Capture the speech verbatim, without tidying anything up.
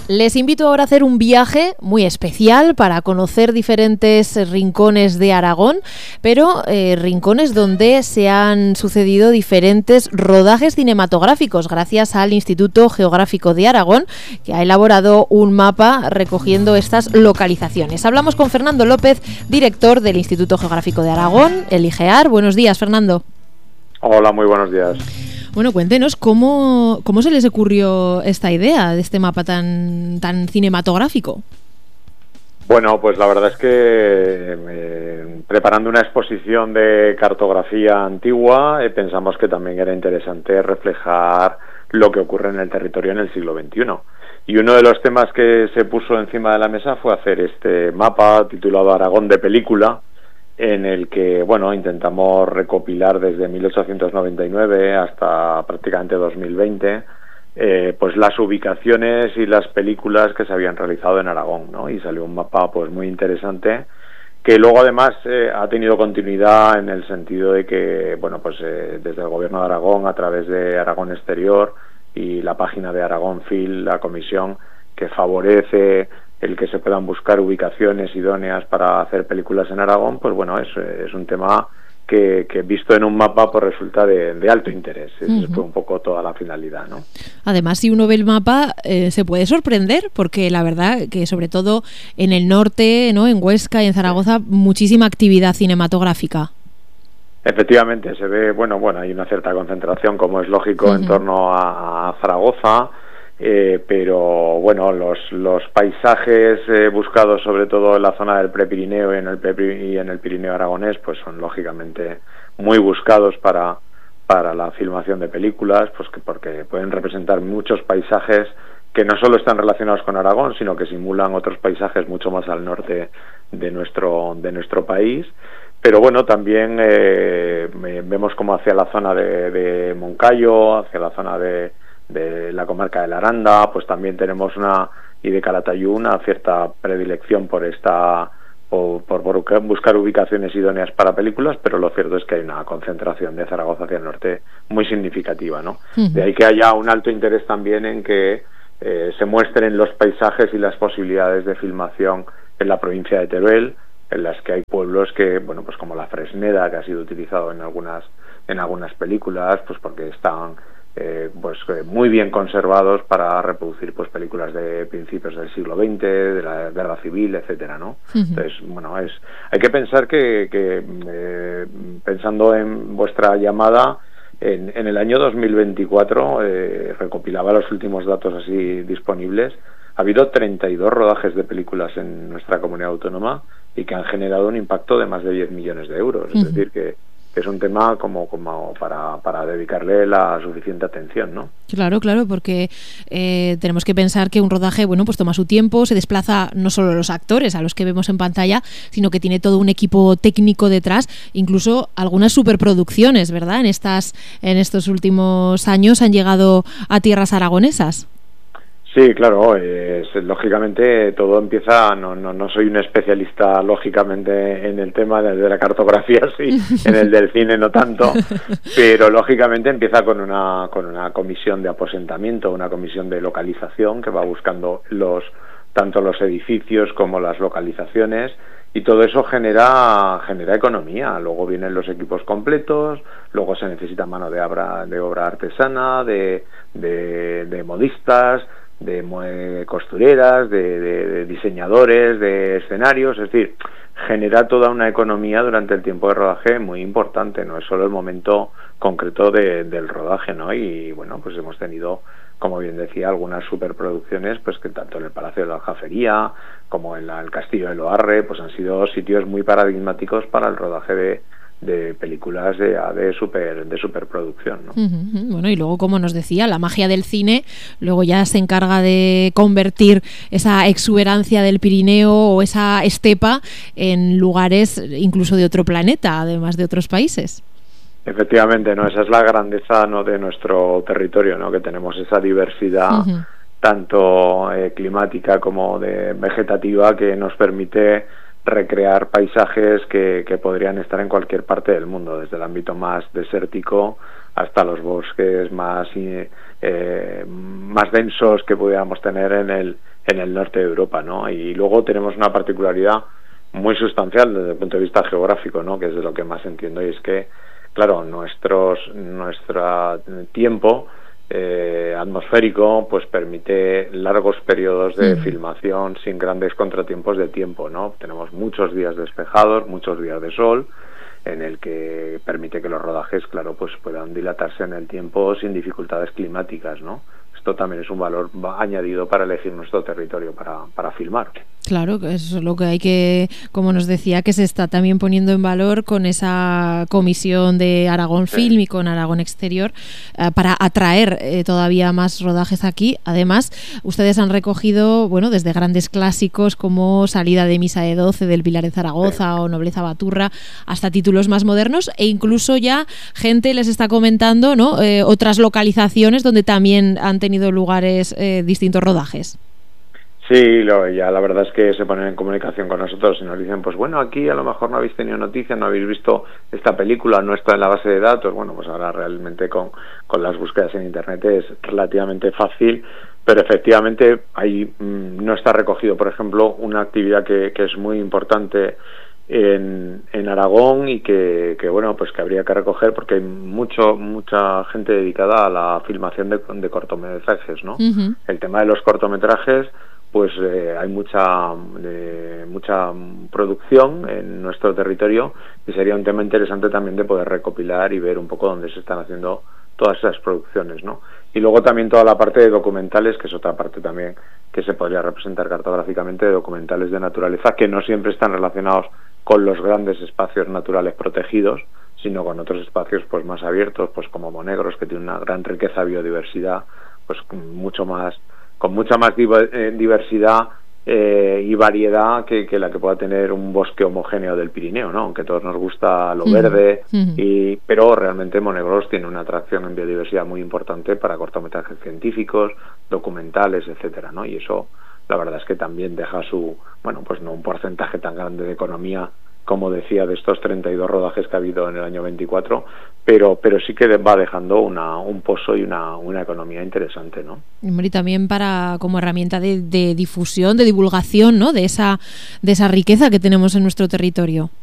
Les invito ahora a hacer un viaje muy especial para conocer diferentes rincones de Aragón, pero eh, rincones donde se han sucedido diferentes rodajes cinematográficos gracias al Instituto Geográfico de Aragón, que ha elaborado un mapa recogiendo estas localizaciones. Hablamos con Fernando López, director del Instituto Geográfico de Aragón, el IGEAR. Buenos días, Fernando. Hola, muy buenos días. Bueno, cuéntenos cómo, cómo se les ocurrió esta idea de este mapa tan, tan cinematográfico. Bueno, pues la verdad es que eh, preparando una exposición de cartografía antigua, eh, pensamos que también era interesante reflejar lo que ocurre en el territorio en el siglo veintiuno. Y uno de los temas que se puso encima de la mesa fue hacer este mapa titulado Aragón de película, en el que, bueno, intentamos recopilar desde mil ochocientos noventa y nueve hasta prácticamente dos mil veinte, eh, pues las ubicaciones y las películas que se habían realizado en Aragón, ¿no? Y salió un mapa pues muy interesante, que luego además eh, ha tenido continuidad en el sentido de que, bueno, pues eh, desde el Gobierno de Aragón, a través de Aragón Exterior y la página de Aragón Film, la comisión que favorece el que se puedan buscar ubicaciones idóneas para hacer películas en Aragón, pues bueno, es, es un tema que, que visto en un mapa pues resulta de, de alto interés. Esa uh-huh. fue un poco toda la finalidad, ¿no? Además, si uno ve el mapa, eh, se puede sorprender, porque la verdad que sobre todo en el norte, ¿no?, en Huesca y en Zaragoza, muchísima actividad cinematográfica. Efectivamente, se ve, bueno, bueno, hay una cierta concentración, como es lógico, uh-huh. en torno a, a Zaragoza. Eh, pero bueno, los, los paisajes eh, buscados sobre todo en la zona del Prepirineo y en el Pre- y en el Pirineo aragonés pues son lógicamente muy buscados para, para la filmación de películas, pues que porque pueden representar muchos paisajes que no solo están relacionados con Aragón, sino que simulan otros paisajes mucho más al norte de nuestro, de nuestro país. Pero bueno, también eh, vemos como hacia la zona de, de Moncayo, hacia la zona de de la comarca de la Aranda, pues también tenemos una, y de Calatayud, una cierta predilección por esta por, por, por buscar ubicaciones idóneas para películas, pero lo cierto es que hay una concentración de Zaragoza hacia el norte muy significativa, ¿no? Uh-huh. De ahí que haya un alto interés también en que eh, se muestren los paisajes y las posibilidades de filmación en la provincia de Teruel, en las que hay pueblos que, bueno, pues como la Fresneda, que ha sido utilizado en algunas en algunas películas, pues porque están Eh, pues eh, muy bien conservados para reproducir pues películas de principios del siglo veinte, de la guerra civil, etcétera, ¿no? Uh-huh. Entonces, bueno, es hay que pensar que, que eh, pensando en vuestra llamada, en, en el año dos mil veinticuatro, eh, recopilaba los últimos datos así disponibles, ha habido treinta y dos rodajes de películas en nuestra comunidad autónoma y que han generado un impacto de más de diez millones de euros, uh-huh. es decir, que que es un tema como, como para, para dedicarle la suficiente atención, ¿no? Claro, claro, porque eh, tenemos que pensar que un rodaje, bueno, pues toma su tiempo, se desplaza no solo los actores a los que vemos en pantalla, sino que tiene todo un equipo técnico detrás, incluso algunas superproducciones, ¿verdad? En estas, en estos últimos años han llegado a tierras aragonesas. Sí, claro, es, lógicamente todo empieza, no, no no soy un especialista lógicamente en el tema de la cartografía, sí, en el del cine no tanto, pero lógicamente empieza con una con una comisión de aposentamiento, una comisión de localización que va buscando los tanto los edificios como las localizaciones, y todo eso genera genera economía. Luego vienen los equipos completos, luego se necesita mano de obra de obra artesana, de de, de modistas, de costureras, de, de, de diseñadores, de escenarios, es decir, genera toda una economía durante el tiempo de rodaje muy importante, no es solo el momento concreto de, del rodaje, ¿no? Y bueno, pues hemos tenido, como bien decía, algunas superproducciones, pues que tanto en el Palacio de la Aljafería como en la, el Castillo de Loarre, pues han sido sitios muy paradigmáticos para el rodaje de de películas de, de super de superproducción, ¿no? Uh-huh. Bueno, y luego, como nos decía, la magia del cine luego ya se encarga de convertir esa exuberancia del Pirineo o esa estepa en lugares incluso de otro planeta, además de otros países. Efectivamente, no, esa es la grandeza, ¿no?, de nuestro territorio, ¿no?, que tenemos esa diversidad uh-huh. tanto eh, climática como de vegetativa, que nos permite recrear paisajes que, que podrían estar en cualquier parte del mundo, desde el ámbito más desértico hasta los bosques más eh, más densos que pudiéramos tener en el en el norte de Europa, ¿no? Y luego tenemos una particularidad muy sustancial desde el punto de vista geográfico, ¿no? Que es de lo que más entiendo, y es que, claro, nuestros nuestro tiempo eh, atmosférico pues permite largos periodos de mm. filmación sin grandes contratiempos de tiempo, ¿no? Tenemos muchos días despejados, muchos días de sol, en el que permite que los rodajes, claro, pues puedan dilatarse en el tiempo sin dificultades climáticas, ¿no? Esto también es un valor añadido para elegir nuestro territorio para, para filmar. Claro, eso es lo que hay que, como nos decía, que se está también poniendo en valor con esa comisión de Aragón Film sí. y con Aragón Exterior eh, para atraer eh, todavía más rodajes aquí. Además, ustedes han recogido, bueno, desde grandes clásicos como Salida de Misa de doce del Pilar de Zaragoza sí. o Nobleza Baturra, hasta títulos más modernos, e incluso ya gente les está comentando, ¿no? Eh, otras localizaciones donde también han tenido lugares eh, distintos rodajes. Sí, lo, ya la verdad es que se ponen en comunicación con nosotros y nos dicen, pues bueno, aquí a lo mejor no habéis tenido noticias, no habéis visto esta película, no está en la base de datos. Bueno, pues ahora realmente con, con las búsquedas en internet es relativamente fácil, pero efectivamente ahí mmm, no está recogido, por ejemplo, una actividad que, que es muy importante en, en Aragón y que, que bueno, pues que habría que recoger porque hay mucho mucha gente dedicada a la filmación de, de cortometrajes, ¿no? Uh-huh. El tema de los cortometrajes, pues eh, hay mucha eh, mucha producción en nuestro territorio y sería un tema interesante también de poder recopilar y ver un poco dónde se están haciendo todas esas producciones, ¿no? Y luego también toda la parte de documentales, que es otra parte también que se podría representar cartográficamente, de documentales de naturaleza que no siempre están relacionados con los grandes espacios naturales protegidos, sino con otros espacios pues más abiertos, pues como Monegros, que tiene una gran riqueza de biodiversidad, pues mucho más con mucha más diversidad eh, y variedad que, que la que pueda tener un bosque homogéneo del Pirineo, ¿no? Aunque a todos nos gusta lo verde, uh-huh. y, pero realmente Monegros tiene una atracción en biodiversidad muy importante para cortometrajes científicos, documentales, etcétera, ¿no? Y eso, la verdad es que también deja su, bueno, pues no un porcentaje tan grande de economía, como decía, de estos treinta y dos rodajes que ha habido en el año veinticuatro, pero pero sí que va dejando una un pozo y una, una economía interesante, ¿no? Y también para como herramienta de, de difusión, de divulgación, ¿no? De esa de esa riqueza que tenemos en nuestro territorio.